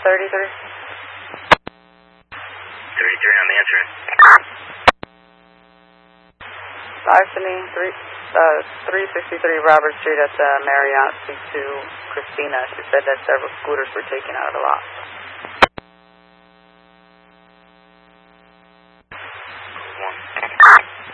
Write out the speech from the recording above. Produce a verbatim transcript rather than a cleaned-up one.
thirty-three. thirty-three, I'm answering. Larceny, three, uh, three sixty-three Robert Street at the Marriott. Speak to Christina. She said that several scooters were taken out of the lot.